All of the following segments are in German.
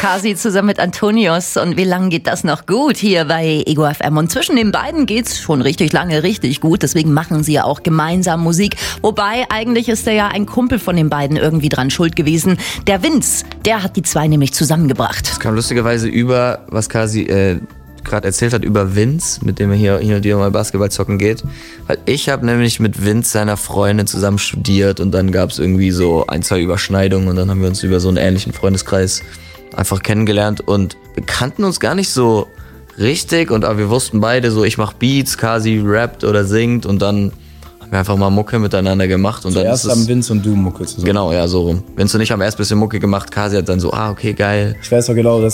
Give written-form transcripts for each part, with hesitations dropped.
Kasi zusammen mit Antonius. Und wie lange geht das noch gut hier bei Ego FM? Und zwischen den beiden geht's schon richtig lange, richtig gut. Deswegen machen sie ja auch gemeinsam Musik. Wobei, eigentlich ist ja ein Kumpel von den beiden irgendwie dran schuld gewesen. Der Vince, der hat die zwei nämlich zusammengebracht. Das kam lustigerweise über, was Kasi gerade erzählt hat, über Vince, mit dem er hier und hier mal Basketball zocken geht. Weil ich habe nämlich mit Vince, seiner Freundin, zusammen studiert und dann gab es irgendwie so 1-2 Überschneidungen und dann haben wir uns über so einen ähnlichen Freundeskreis einfach kennengelernt und wir kannten uns gar nicht so richtig aber wir wussten beide so, ich mach Beats, Kasi rappt oder singt und dann haben wir einfach mal Mucke miteinander gemacht. Und zuerst dann ist haben Vince und du Mucke zusammen. Genau, ja, so rum. Vince und ich haben erst ein bisschen Mucke gemacht, Kasi hat dann so, okay, geil. Ich weiß doch genau, ich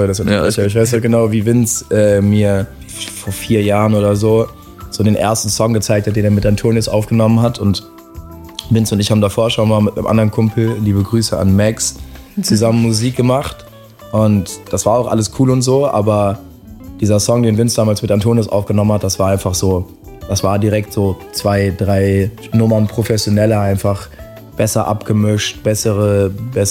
weiß doch genau, wie Vince mir vor 4 Jahren oder so den ersten Song gezeigt hat, den er mit Antonius aufgenommen hat und Vince und ich haben davor schon mal mit einem anderen Kumpel, liebe Grüße an Max, zusammen Musik gemacht und das war auch alles cool und so, aber dieser Song, den Vince damals mit Antonius aufgenommen hat, das war einfach so, das war direkt so 2-3 Nummern professioneller, einfach besser abgemischt, bessere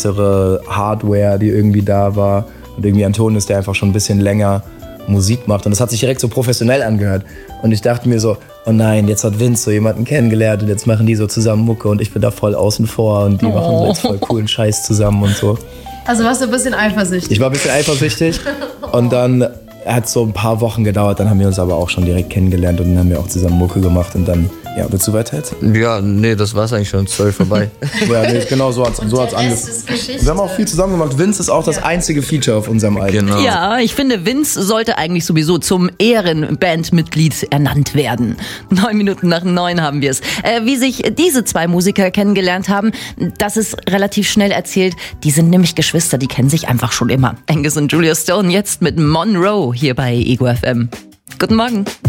Hardware, die irgendwie da war und irgendwie Antonius, der einfach schon ein bisschen länger Musik macht und das hat sich direkt so professionell angehört und ich dachte mir so, oh nein, jetzt hat Vince so jemanden kennengelernt und jetzt machen die so zusammen Mucke und ich bin da voll außen vor und die machen so jetzt voll coolen Scheiß zusammen und so. Also warst du ein bisschen eifersüchtig? Ich war ein bisschen eifersüchtig und dann hat so ein paar Wochen gedauert, dann haben wir uns aber auch schon direkt kennengelernt und dann haben wir auch zusammen Mucke gemacht und dann, ja, willst du weiter jetzt? Ja, nee, das war's eigentlich schon, 12 vorbei. Ja, nee, genau so hat's angefangen. Wir haben auch viel zusammen gemacht. Vince ist auch das einzige Feature auf unserem Album. Genau. Ja, ich finde, Vince sollte eigentlich sowieso zum Ehrenbandmitglied ernannt werden. 9 Minuten nach 9 haben wir es. Wie sich diese zwei Musiker kennengelernt haben, das ist relativ schnell erzählt. Die sind nämlich Geschwister, die kennen sich einfach schon immer. Angus und Julia Stone jetzt mit Monroe hier bei Ego FM. Guten Morgen.